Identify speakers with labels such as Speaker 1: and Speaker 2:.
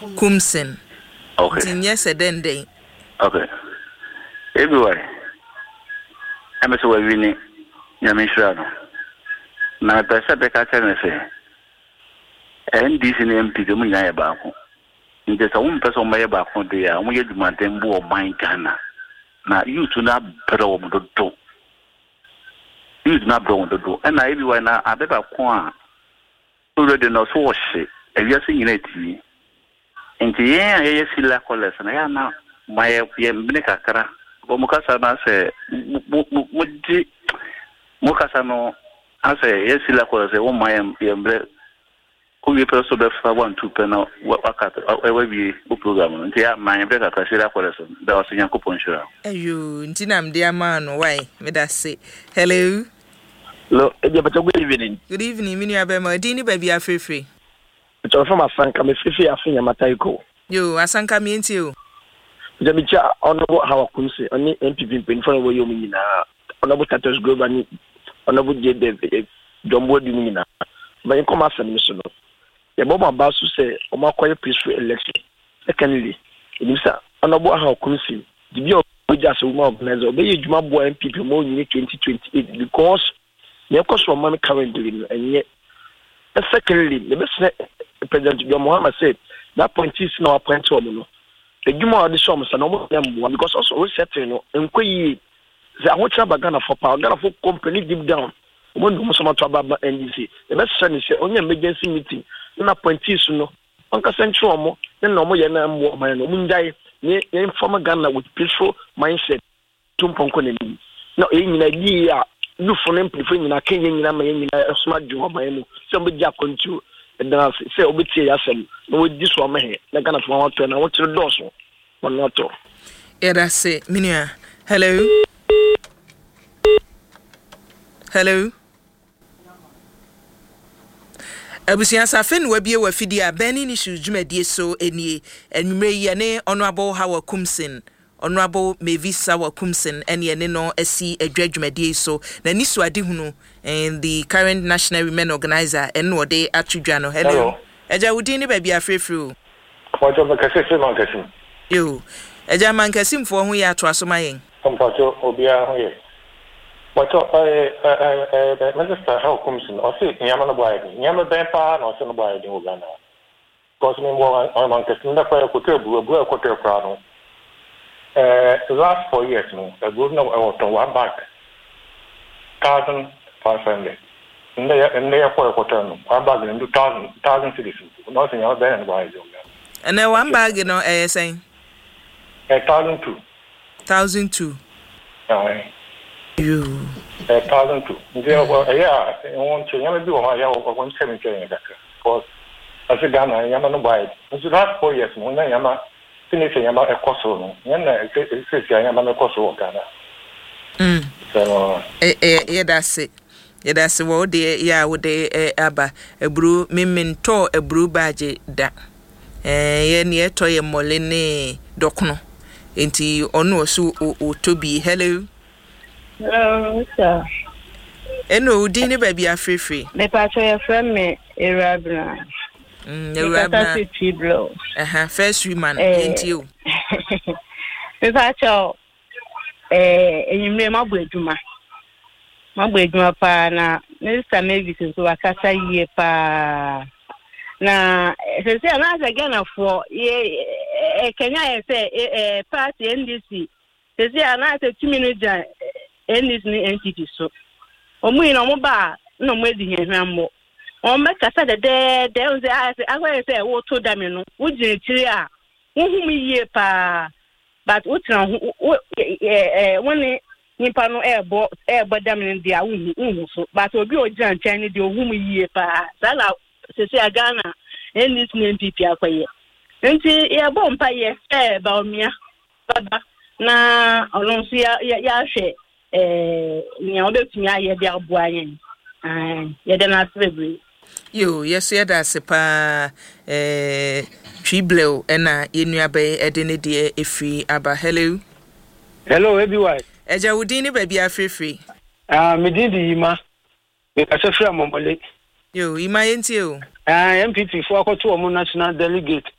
Speaker 1: Kumsin.
Speaker 2: Okay.
Speaker 1: Yes, a day.
Speaker 2: Okay. Everywhere. I'm so winning. Yamishano. Now, Pesa Catana say, and this in MP, the Munaya Baku. In the same person, my back on the air, we had Matembo or mine Ghana. Now, you to not better the door. You do not blow the door. And I everywhere now, I better quan. Already not so shit. And you're seeing it. And the air, I see la colors, and I am now my Yamika. Mukasana say, Mukasano, I say, yes, la colors, oh, my Yambre. Who you person be 1-2 penal what will be program. Yeah, my brother Casilla person. That was in Yakuponshire.
Speaker 1: You, Tinam, dear man, why? May that say, hello.
Speaker 3: Look, good evening.
Speaker 1: Good evening, Minabema, Dini baby, are free.
Speaker 3: It's all from a frank, I'm a free affair, Mataiko.
Speaker 1: You, Asanka means you.
Speaker 3: Jamicha, honorable how I could say, only MPP in front of you mean, honorable Tatus Grove, honorable J. John Wood, you mean, but you come after Mr. The Bob about to say, Oma quiet peaceful election. Secondly, it is honorable how I could see. The view of just a woman organizer, obey you, my boy, and people more in 2028 because your cost for money currently, and yet, secondly, the best President John Mohammed said that point is now a point to Omono. The Juma of the Soms and almost them one because also we set and quay the Awacha Bagana for power, Ghana for company deep down. One do some trouble NDC. The best son is only emergency meeting. No appointees, no. Uncle Central, then no more than woman, Mundai, near former Ghana with peaceful mindset. Tumponkoni. No, in idea, look for them preferring a king in a smart job. Somebody jack on you. And then I say, Obiti, I said, no, with this one, like kind of one to and I want to do so. One not to.
Speaker 1: Yeah, that's it. Minia. Hello. Hello. Abusia Safin Webie Wafidia, Benny Nishu Jumedi so any, and Yane, Honorable Howard Kumsin, Honorable Mavisa Wakumsin, and Yanino SC a judgment so, the Niswa Dihuno, and the current National Women Organizer, and what they attribute. Hello. Eja Udini baby a free through.
Speaker 4: What of the Cassim Mountain? You.
Speaker 1: Eja man Cassim for who you are to Asomaying.
Speaker 4: Compato Obia here. What Minister How Kumsin, or say Yamana Biden, Yama Bampa, or Son Biden Uganda. Because me more on Cassim, the fire could tell a quarter crown. The last 4 years, a good number of 1 bank. 1,500. And they are for a quarter, 1 bag and 2,000 citizens. Nothing else there and why.
Speaker 1: And then 1 bag, you know, saying
Speaker 4: 1,002.
Speaker 1: 1,002. You
Speaker 4: 1,002. Yeah, I want to never do my 170. Because as a Ghana, Yamano Bide. It's the last 4 years, when I am finishing about a Kosovo. And I am a Kosovo Ghana. So,
Speaker 1: that's it. Yeah, that's the word. Yeah, would they abba a brew, Miminto, a brew badge that. Near Toy Molene Docno. Into Ono so to be hello.
Speaker 5: Hello, sir.
Speaker 1: No, dinner baby are free.
Speaker 5: Me patch your friend me Arabna.
Speaker 1: Arabna. First woman, ain't you?
Speaker 5: Me patch your you may my beduma. My beduma pa na Mr. Mavis so akasa ye pa. Na se say na again for Kenya say party NDC. Se say na say 2 minutes and this new entity so. Omu ina mo ba no mo edi hwammo. O me kasa de there I say wo to da me no. Wo gire tiri a wo hu mi yie pa. But wo tran woni nipa no ebo da me ndi a wo so. But obi o jan chan ni de wo hu mi yie pa. Sala se Ghana and this new MPP akwaye. Nti e bo mpa ye ba omia baba na olonso ya hwe nya obetumi aye de aboayen ye de na celebrate
Speaker 1: yo yes ye da sepa tribleo na yenuabe edene de efri aba hello
Speaker 3: everyone
Speaker 1: eja udini baby afrefri
Speaker 3: me didi yima me ka sefra momole
Speaker 1: yo yima yenti o
Speaker 3: MPP for akoto omo national delegate